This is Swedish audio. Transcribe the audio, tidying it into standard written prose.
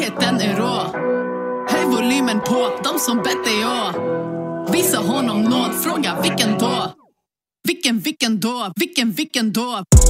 Friheten är rå. Höj volymen på de som bett dig jag. Visa honom nåd, fråga vilken då? Vilken då?